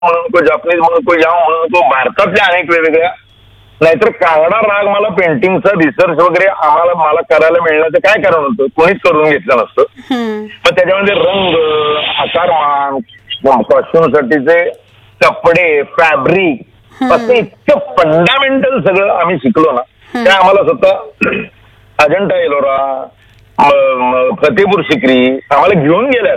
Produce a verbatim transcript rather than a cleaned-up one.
म्हणू नको, जपानीज म्हणू नको, याव म्हणू नको, भारतातल्या अनेक वेगवेगळ्या, नाहीतर कांगडा राग मला पेंटिंगचा रिसर्च वगैरे आम्हाला मला करायला मिळण्याचं काय कारण होतं, कोणीच करून घेतलं नसतं. पण त्याच्यामध्ये रंग, आकारमान, कॉस्ट्युम साठीचे कपडे, फॅब्रिक असं इतकं फंडामेंटल सगळं आम्ही शिकलो ना, ते आम्हाला स्वतः अजंठा एलोरा, फतेपूर सिक्री आम्हाला घेऊन गेल्या.